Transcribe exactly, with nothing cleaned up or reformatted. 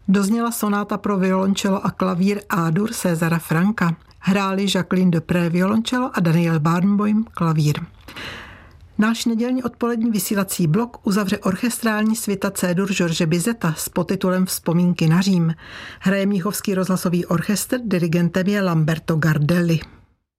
Dozněla sonáta pro violončelo a klavír A-dur Césara Franka. Hráli Jacqueline Dupré violončelo a Daniel Barenboim klavír. Náš nedělní odpolední vysílací blok uzavře orchestrální svita C-dur George Bizeta s podtitulem Vzpomínky na Řím. Hraje Mnichovský rozhlasový orchestr, dirigentem je Lamberto Gardelli.